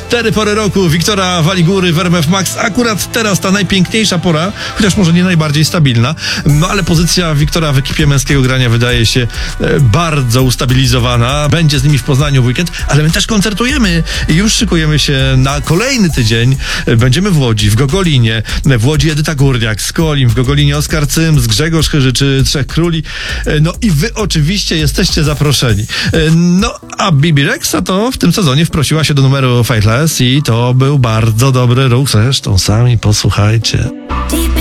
4 pory roku Wiktora Waligury w RMF Max. Akurat teraz ta najpiękniejsza pora, chociaż może nie najbardziej stabilna, no ale pozycja Wiktora w ekipie męskiego grania wydaje się bardzo ustabilizowana. Będzie z nimi w Poznaniu w weekend, ale my też koncertujemy i już szykujemy się na kolejny tydzień. Będziemy w Łodzi, w Gogolinie, w Łodzi Edyta Górniak, z Kolim, w Gogolinie Oskar Cyms, Grzegorz Chyży czy Trzech Króli. No i wy oczywiście jesteście zaproszeni. No a Bibi Rexha to w tym sezonie wprosiła się do numeru Faithless i to był bardzo dobry ruch. Zresztą sami posłuchajcie.